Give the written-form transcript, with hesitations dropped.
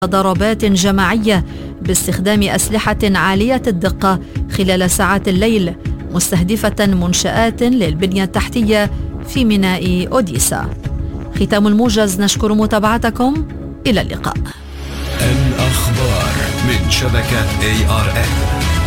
ضربات جماعية باستخدام أسلحة عالية الدقة خلال ساعات الليل مستهدفة منشآت للبنية التحتية في ميناء أوديسا. ختام الموجز، نشكر متابعتكم، إلى اللقاء. الأخبار من شبكة ARN.